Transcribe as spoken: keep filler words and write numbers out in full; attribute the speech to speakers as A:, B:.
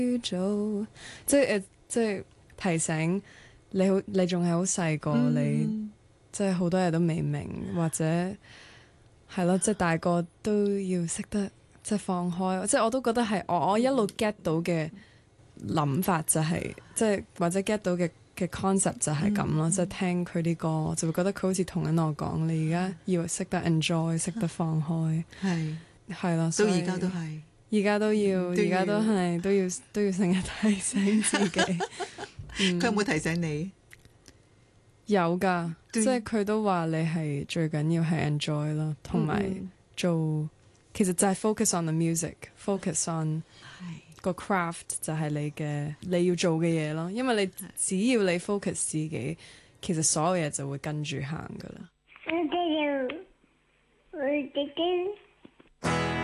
A: 做，即係誒，即係提醒你好，你仲係好細個，
B: 嗯、
A: 你即係好多嘢都未明，或者係咯，即係大個都要識得即係放開。即係我都覺得係我我一路 get 到嘅諗法就係、是，即係或者 get 到嘅嘅 concept 就係咁咯。即係、嗯、聽佢啲歌，就會覺得佢好似同緊我講，你而家要識得 enjoy，識得放開，係係咯。
B: 到而家都係。
A: 而家都要，而家都係都要都要成日提醒自己。佢、
B: 嗯、有冇提醒你？
A: 有㗎，即係佢都話你係最緊要係 enjoy 咯，同埋做、嗯、其實就係 focus on the music，focus on 個 craft 就係你嘅你要做嘅嘢咯。因為你只要你 focus 自己，其實所有嘢就會跟住行㗎啦。